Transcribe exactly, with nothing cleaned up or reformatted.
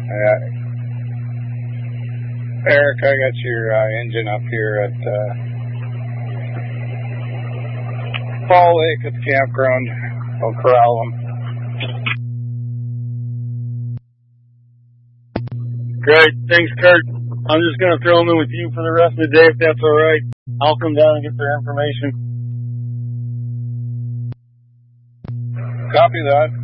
Uh, Eric, I got your uh, engine up here at uh, Fall Lake at the campground. I'll corral them. Great. Thanks, Kurt. I'm just going to throw them in with you for the rest of the day if that's all right. I'll come down and get their information. Copy that.